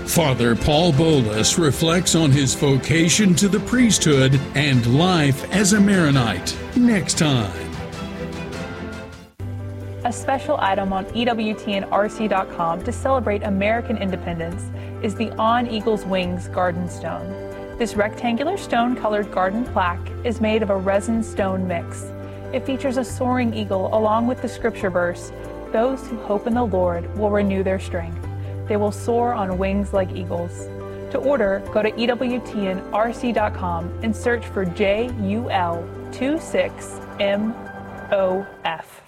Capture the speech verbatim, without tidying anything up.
Father Paul Bolus reflects on his vocation to the priesthood and life as a Maronite. Next time. A special item on E W T N R C dot com to celebrate American independence is the On Eagle's Wings Garden Stone. This rectangular stone-colored garden plaque is made of a resin stone mix. It features a soaring eagle along with the scripture verse, "Those who hope in the Lord will renew their strength. They will soar on wings like eagles." To order, go to E W T N R C dot com and search for J U L two six M O F.